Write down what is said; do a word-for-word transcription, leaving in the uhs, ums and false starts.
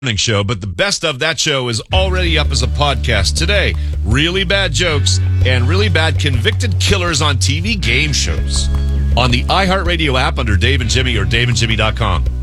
morning show, but the best of that show is already up as a podcast today. Really bad jokes and really bad convicted killers on T V game shows. On the iHeartRadio app under Dave and Jimmy or Dave and Jimmy dot com.